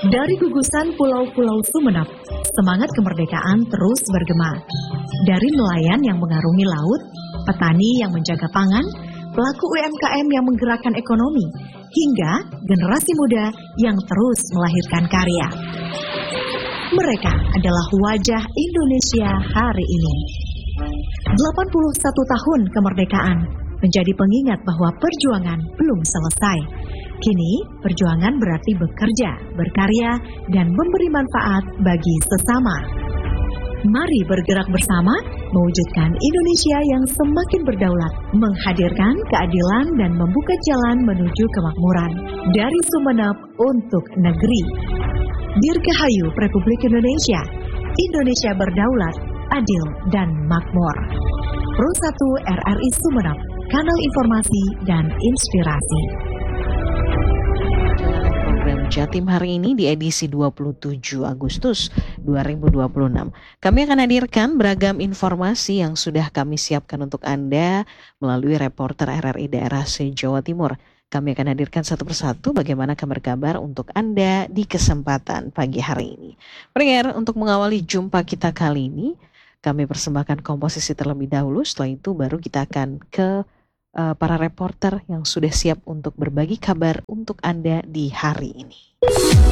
Dari gugusan pulau-pulau Sumeneb, semangat kemerdekaan terus bergema. Dari nelayan yang mengarungi laut, petani yang menjaga pangan, pelaku UMKM yang menggerakkan ekonomi, hingga generasi muda yang terus melahirkan karya. Mereka adalah wajah Indonesia hari ini. 81 tahun kemerdekaan menjadi pengingat bahwa perjuangan belum selesai. Kini, perjuangan berarti bekerja, berkarya, dan memberi manfaat bagi sesama. Mari bergerak bersama, mewujudkan Indonesia yang semakin berdaulat, menghadirkan keadilan dan membuka jalan menuju kemakmuran. Dari Sumeneb untuk negeri. Dirgahayu Republik Indonesia, Indonesia berdaulat, adil, dan makmur. Pro 1 RRI Sumeneb, kanal informasi dan inspirasi. Program Jatim hari ini di edisi 27 Agustus 2026. Kami akan hadirkan beragam informasi yang sudah kami siapkan untuk Anda melalui reporter RRI daerah se-Jawa Timur. Kami akan hadirkan satu persatu bagaimana kabar untuk Anda di kesempatan pagi hari ini. Pendengar, untuk mengawali jumpa kita kali ini, kami persembahkan komposisi terlebih dahulu. Setelah itu baru kita akan ke para reporter yang sudah siap untuk berbagi kabar untuk Anda di hari ini.